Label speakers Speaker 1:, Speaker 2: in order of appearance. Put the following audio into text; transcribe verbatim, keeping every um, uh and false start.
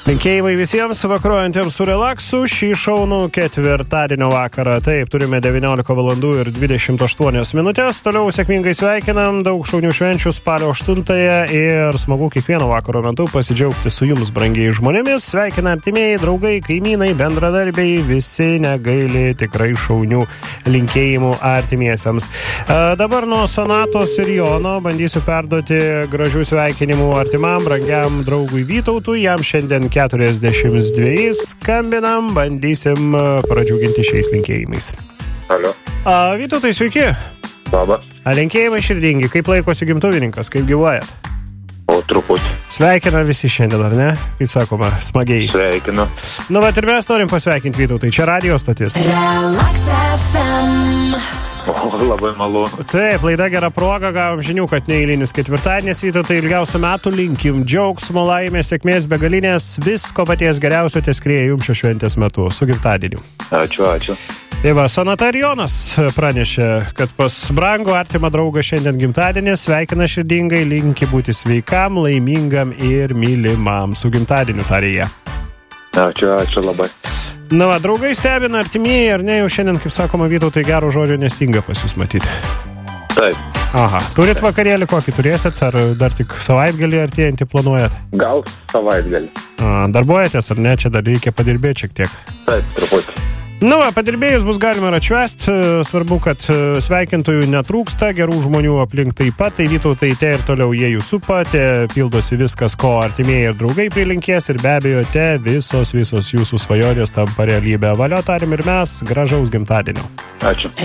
Speaker 1: Linkėjimai visiems vakaruojantiems su relaksu šį šaunų ketvirtadienio vakarą. Taip, turime devyniolika valandų ir dvidešimt aštuonios minutės. Toliau sėkmingai sveikinam, daug šaunių švenčių spalio aštuntąją ir smagu kiekvieno vakaro metu pasidžiaugti su jums, brangiai žmonėmis. Sveikina artimieji, draugai, kaimynai, bendradarbiai, visi negaili tikrai šaunių linkėjimų artimiesiems. Dabar nuo Sonatos ir Jono bandysiu perduoti gražių sveikinimų artimam, brangiam draugui Vytautui. Jam šiandien keturiasdešimt du skambinam, bandysim pradžiuginti šiais linkėjimais.
Speaker 2: Alio.
Speaker 1: A, Vytautai, sveiki.
Speaker 2: Labas.
Speaker 1: A, linkėjimai širdingi, kaip laikosi gimtuvininkas, kaip gyvuojat?
Speaker 2: O truputį.
Speaker 1: Sveikina visi šiandien, ar ne? Kaip sakoma, smagiai.
Speaker 2: Sveikinu.
Speaker 1: Nu, vat ir mes norim pasveikinti Vytautai, čia radio stotis.
Speaker 3: Relax F M.
Speaker 2: O, labai malonu.
Speaker 1: Taip, laida gera proga, gavom žinių, kad neeilinis ketvirtadienis, Vytautai, ilgiausių metų linkim džiaugsmo, laimės, sėkmės, begalinės, visko paties geriausio tieskrėja jums šio šventės metu, su gimtadieniu.
Speaker 2: Ačiū, ačiū.
Speaker 1: Tai va, Sonata ir Jonas pranešė, kad pas brangų artimą draugą šiandien gimtadienis, sveikina širdingai, linki būti sveikam, laimingam ir mylimam, su gimtadieniu tarė jie.
Speaker 2: Ačiū, ačiū labai.
Speaker 1: Na va, draugai stebina, artimieji, ar ne, jau šiandien, kaip sakoma, Vytautai, gero žodžio nestinga pas jūs matyti.
Speaker 2: Taip.
Speaker 1: Aha, turit vakarėlį kokį turėsit, ar dar tik savaitgalį artėjantį planuojat?
Speaker 2: Gal savaitgalį.
Speaker 1: A, darbuojatės, ar ne, čia dar reikia padirbėti šiek tiek.
Speaker 2: Taip, truputį.
Speaker 1: Nu va, padirbėjus bus galima ir atšvest, svarbu, kad sveikintojų netrūksta, gerų žmonių aplink taip pat, tai Vytautai, te ir toliau jie jūs supa, te pildosi viskas, ko artimieji ir draugai prilinkės ir be abejo, te visos, visos jūsų svajonės tampa realybė. Valio tarim ir mes, gražaus gimtadienio.
Speaker 2: Ačiū.